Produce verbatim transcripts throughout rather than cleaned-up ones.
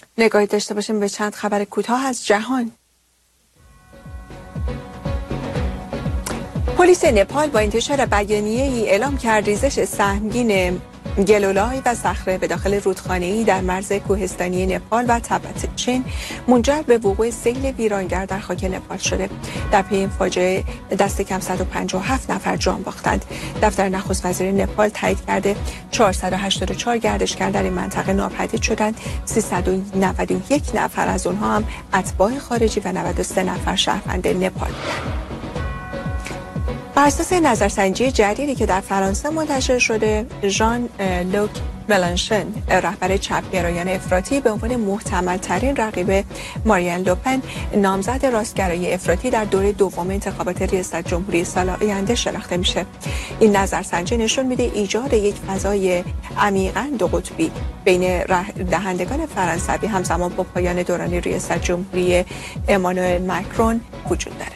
نگاهی داشته باشیم به چند خبر کوتاه از جهان. پلیس نپال با انتشار بیانیه‌ای اعلام کرد ریزش سهمگین گلولای و صخره به داخل رودخانه‌ای در مرز کوهستانی نپال و تبت چین منجر به وقوع سیل ویرانگر در خاک نپال شده. در پی این فاجعه دست کم صد و پنجاه و هفت نفر جان باختند. دفتر نخست وزیر نپال تایید کرده چهارصد و هشتاد و چهار گردشگر در این منطقه ناپدید شدند. سیصد و نود و یک نفر از آنها هم اتباع خارجی و نود و سه نفر شهروند نپال بودند. بر اساس نظرسنجی جدیدی که در فرانسه منتشر شده، ژان لوک ملانشون رهبر چپگرایان افراطی به عنوان محتمل ترین رقیب مارین لوپن نامزد راستگرای افراطی در دوره دوم انتخابات ریاست جمهوری سال آینده شناخته میشه. این نظرسنجی نشون میده ایجاد یک فضای عمیقاً دو قطبی بین رای دهندگان فرانسوی همزمان با پایان دوران ریاست جمهوری امانوئل ماکرون وجود داره.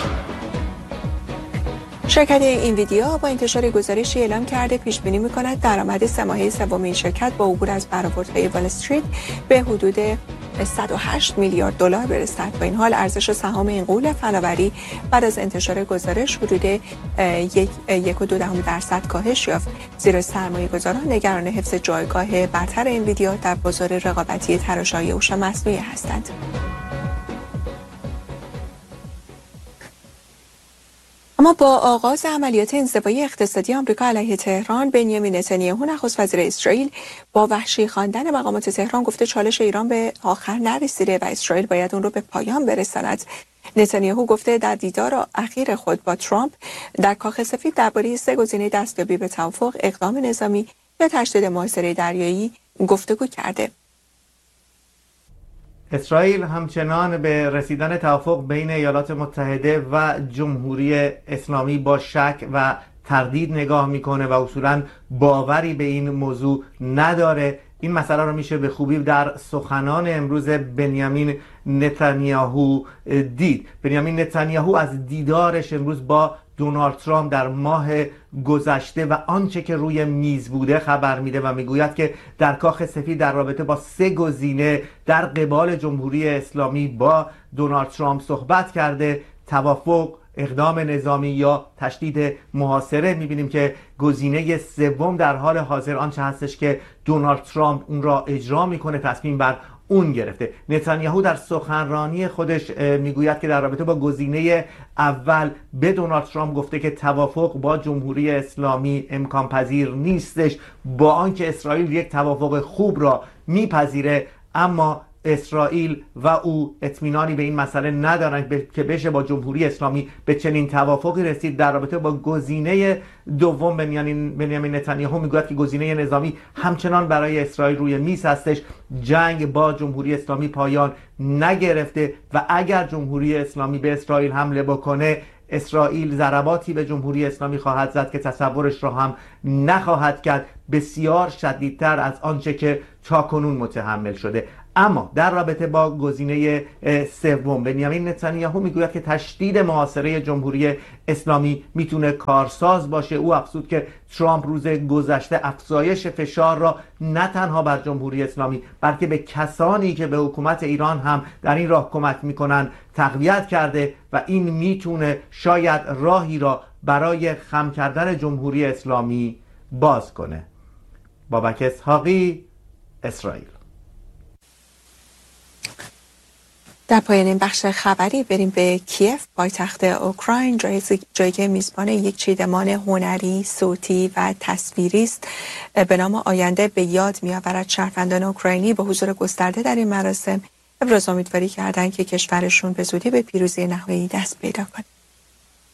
شرکت اینویدیا با انتشار گزارشی اعلام کرده پیش بینی می‌کند درآمد سه ماهه سوم این شرکت با عبور از برآوردهای وال استریت به حدود صد و هشت میلیارد دلار برسد. با این حال ارزش سهام اینقول فناوری بعد از انتشار گزارش حدود یک یک و دو دهم درصد کاهش یافت، زیرا سرمایه‌گذاران نگران حفظ جایگاه برتر اینویدیا در بازار رقابتی تراشه‌های هوش مصنوعی هستند. اما با آغاز عملیات انزوای اقتصادی آمریکا علیه تهران، بنیامین نتانیاهو نخست وزیر اسرائیل با وحشی خواندن مقامات تهران گفته چالش ایران به آخر نرسیده و اسرائیل باید اون رو به پایان برساند. نتانیاهو گفته در دیدار اخیر خود با ترامپ در کاخ سفید درباره سه گزینه دستیابی به توافق، اقدام نظامی یا تشدید محاصره دریایی گفتگو کرده. اسرائیل همچنان به رسیدن توافق بین ایالات متحده و جمهوری اسلامی با شک و تردید نگاه میکنه و اصولا باوری به این موضوع نداره. این مسئله رو میشه به خوبی در سخنان امروز بنیامین نتانیاهو دید. بنیامین نتانیاهو از دیدارش امروز با دونالد ترامپ در ماه گذشته و آنچه که روی میز بوده خبر میده و میگوید که در کاخ سفید در رابطه با سه گزینه در قبال جمهوری اسلامی با دونالد ترامپ صحبت کرده: توافق، اقدام نظامی یا تشدید محاصره. میبینیم که گزینه سوم در حال حاضر آنچه هستش که دونالد ترامپ اون را اجرا میکنه، تصمیم بر اون گرفته. نتانیاهو در سخنرانی خودش میگوید که در رابطه با گزینه اول به دونالد ترامپ گفته که توافق با جمهوری اسلامی امکان پذیر نیستش، با آنکه اسرائیل یک توافق خوب را میپذیره، اما اسرائیل و او اطمینانی به این مسئله ندارند که بشه با جمهوری اسلامی به چنین توافقی رسید. در رابطه با گزینه دوم بنیامین نتانیاهو میگوید که گزینه نظامی همچنان برای اسرائیل روی میز هستش. جنگ با جمهوری اسلامی پایان نگرفته و اگر جمهوری اسلامی به اسرائیل حمله بکنه، اسرائیل ضرباتی به جمهوری اسلامی خواهد زد که تصورش را هم نخواهد کرد، بسیار شدیدتر از آنچه که تاکنون متحمل شده. اما در رابطه با گزینه سوم بنیامین نتانیاهو میگوید که تشدید محاصره جمهوری اسلامی میتونه کارساز باشه. او افزود که ترامپ روز گذشته افزایش فشار را نه تنها بر جمهوری اسلامی بلکه به کسانی که به حکومت ایران هم در این راه کمک میکنن تقویت کرده و این میتونه شاید راهی را برای خم کردن جمهوری اسلامی باز کنه. بابک اسحاقی، اسرائیل. در پایان این بخش خبری بریم به کیف، پایتخت اوکراین، جایی که میزبان یک چیدمان هنری، صوتی و تصویری است به نام آینده به یاد می‌آورد. شهروندان اوکراینی با حضور گسترده در این مراسم ابراز امیدواری کردند که کشورشون به زودی به پیروزی نهایی دست پیدا کند.